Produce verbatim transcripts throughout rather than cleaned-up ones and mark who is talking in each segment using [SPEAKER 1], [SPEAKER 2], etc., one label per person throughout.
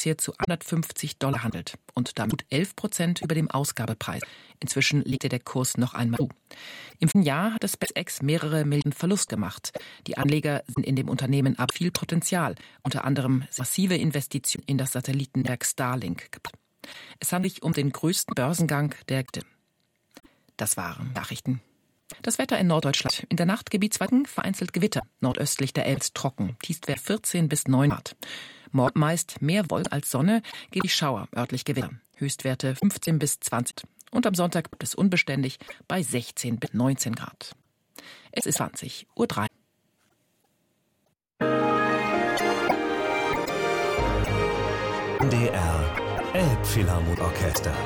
[SPEAKER 1] produziert, zu hundertfünfzig Dollar handelt und damit elf Prozent über dem Ausgabepreis. Inzwischen legte der Kurs noch einmal zu. Im Jahr hat SpaceX mehrere Milliarden Verlust gemacht. Die Anleger sind in dem Unternehmen ab viel Potenzial, unter anderem massive Investitionen in das Satellitenwerk Starlink. Es handelt sich um den größten Börsengang der Geschichte. Das waren Nachrichten. Das Wetter in Norddeutschland. In der Nacht gebietsweiten vereinzelt Gewitter. Nordöstlich der Elbe trocken. Tiefstwert vierzehn bis neun Grad. Morgen meist mehr Wolken als Sonne, geht die Schauer, örtlich Gewitter. Höchstwerte fünfzehn bis zwanzig. Und am Sonntag bleibt es unbeständig bei sechzehn bis neunzehn Grad. Es ist zwanzig Uhr drei.
[SPEAKER 2] N D R Elbphilharmonieorchester.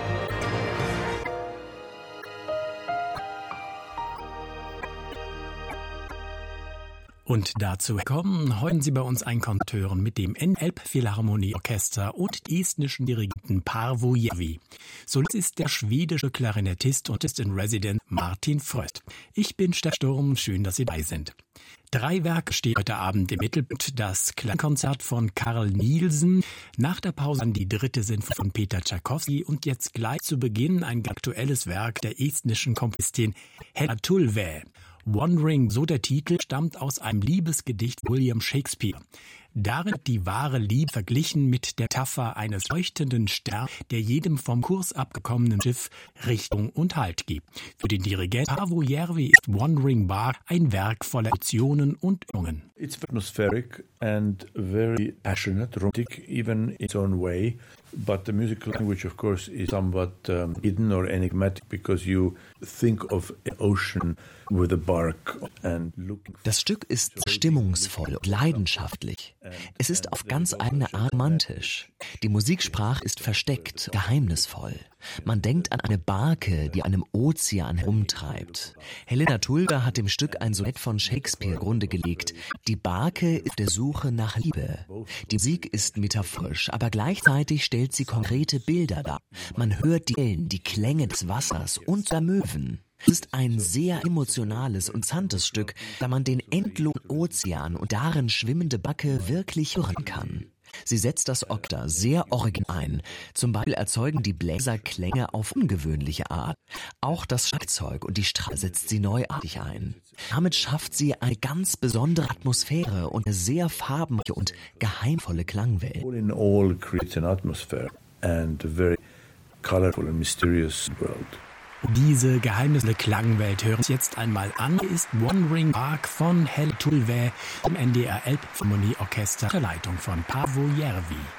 [SPEAKER 3] Und dazu kommen heute Sie bei uns ein Konzert mit dem Elbphilharmonieorchester und estnischen Dirigenten Paavo Järvi. Solist ist der schwedische Klarinettist und ist in Residence Martin Fröst. Ich bin Steff Sturm, schön, dass Sie dabei sind. Drei Werke stehen heute Abend im Mittelpunkt. Das Klangkonzert von Carl Nielsen, nach der Pause dann die dritte Sinfonie von Peter Tschaikowski und jetzt gleich zu Beginn ein aktuelles Werk der estnischen Komponistin Helena Tulve. Wandering, so der Titel, stammt aus einem Liebesgedicht William Shakespeare. Darin wird die wahre Liebe verglichen mit der Metapher eines leuchtenden Sterns, der jedem vom Kurs abgekommenen Schiff Richtung und Halt gibt. Für den Dirigent Paavo Järvi ist Wandering Bar ein Werk voller Emotionen und Übungen.
[SPEAKER 4] It's atmospheric and very passionate, romantic even in its own way. But the musical language, of course, is somewhat um, hidden or enigmatic because you think of an ocean with a bark and looking.
[SPEAKER 5] Das Stück ist stimmungsvoll und leidenschaftlich. Es ist auf ganz eigene Art romantisch. Die Musiksprache ist versteckt, geheimnisvoll. Man denkt an eine Barke, die einem Ozean herumtreibt. Helena Tulve hat dem Stück ein Sonett von Shakespeare Grunde gelegt. Die Barke ist auf der Suche nach Liebe. Die Musik ist metaphorisch, aber gleichzeitig stellt sie konkrete Bilder dar. Man hört die Wellen, die Klänge des Wassers und der Möwen. Es ist ein sehr emotionales und interessantes Stück, da man den endlosen Ozean und darin schwimmende Barke wirklich hören kann. Sie setzt das Okta sehr originell ein. Zum Beispiel erzeugen die Bläser Klänge auf ungewöhnliche Art. Auch das Schlagzeug und die Streicher setzt sie neuartig ein. Damit schafft sie eine ganz besondere Atmosphäre und eine sehr farbenreiche und geheimvolle Klangwelt.
[SPEAKER 4] All in all creates an atmosphere and a very colorful and mysterious world.
[SPEAKER 3] Diese geheimnisvolle Klangwelt hören Sie jetzt einmal an. Hier ist Wandering Bark von Helena Tulve im N D R Elbphilharmonieorchester der Leitung von Paavo Järvi.